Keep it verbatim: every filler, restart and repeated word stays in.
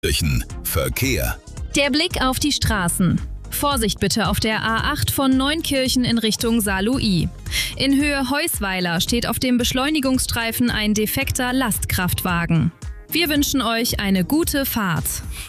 Neunkirchen. Verkehr. Der Blick auf die Straßen. Vorsicht bitte auf der A acht von Neunkirchen in Richtung Saarlouis. In Höhe Heusweiler steht auf dem Beschleunigungsstreifen ein defekter Lastkraftwagen. Wir wünschen euch eine gute Fahrt.